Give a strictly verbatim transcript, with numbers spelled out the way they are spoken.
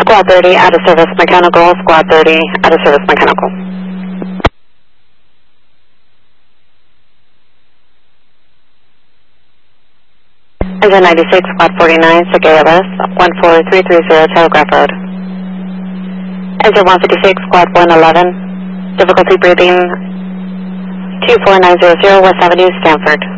Squad thirty, out of service mechanical. Squad thirty, out of service mechanical. Engine ninety-six, Squad forty-nine, S I C A L S, one four three three zero, Telegraph Road. Engine one fifty-six, Squad one eleven, difficulty breathing, two four nine zero zero, West Avenue, Stanford.